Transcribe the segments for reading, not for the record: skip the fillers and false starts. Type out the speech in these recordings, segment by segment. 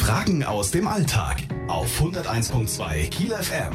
Fragen aus dem Alltag auf 101.2 Kiel FM.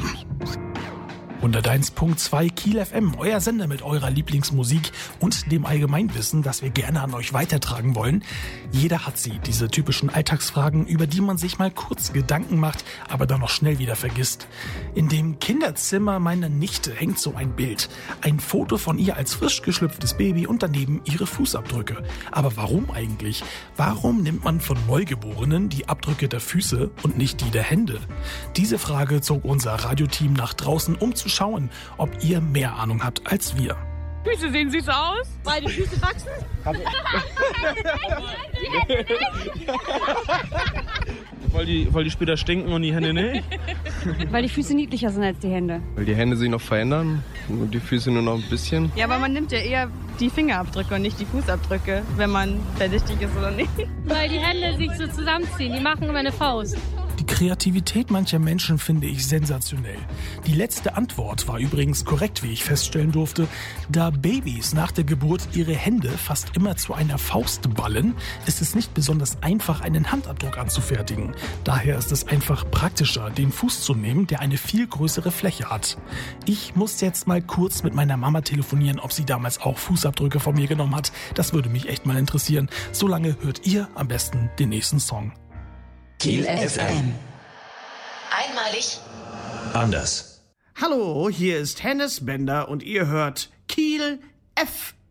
101.2 Kiel FM, euer Sender mit eurer Lieblingsmusik und dem Allgemeinwissen, das wir gerne an euch weitertragen wollen. Jeder hat sie, diese typischen Alltagsfragen, über die man sich mal kurz Gedanken macht, aber dann noch schnell wieder vergisst. In dem Kinderzimmer meiner Nichte hängt so ein Bild. Ein Foto von ihr als frisch geschlüpftes Baby und daneben ihre Fußabdrücke. Aber warum eigentlich? Warum nimmt man von Neugeborenen die Abdrücke der Füße und nicht die der Hände? Diese Frage zog unser Radioteam nach draußen, um zu schauen, ob ihr mehr Ahnung habt als wir. Füße sehen süß aus. Weil die Füße wachsen? Weil die später stinken und die Hände nicht? Weil die Füße niedlicher sind als die Hände. Weil die Hände sich noch verändern und die Füße nur noch ein bisschen. Ja, aber man nimmt ja eher die Fingerabdrücke und nicht die Fußabdrücke, wenn man verdächtig ist oder nicht. Weil die Hände sich so zusammenziehen, die machen immer eine Faust. Die Kreativität mancher Menschen finde ich sensationell. Die letzte Antwort war übrigens korrekt, wie ich feststellen durfte. Da Babys nach der Geburt ihre Hände fast immer zu einer Faust ballen, ist es nicht besonders einfach, einen Handabdruck anzufertigen. Daher ist es einfach praktischer, den Fuß zu nehmen, der eine viel größere Fläche hat. Ich muss jetzt mal kurz mit meiner Mama telefonieren, ob sie damals auch Fußabdrücke von mir genommen hat. Das würde mich echt mal interessieren. Solange hört ihr am besten den nächsten Song. Kiel FM. Einmalig. Anders. Hallo, hier ist Hennes Bender und ihr hört Kiel FM.